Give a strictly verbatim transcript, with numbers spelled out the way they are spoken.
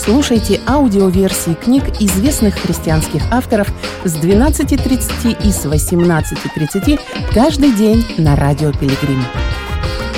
Слушайте аудиоверсии книг известных христианских авторов с двенадцати тридцати и с восемнадцати тридцати каждый день на Радио Пилигрим.